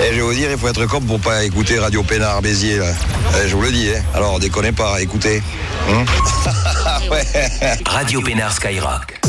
Et je vais vous dire, il faut être con pour pas écouter Radio Pénard Béziers, là. Je vous le dis, hein. Alors, déconnez pas, écoutez. Ouais. Radio Pénard Skyrock.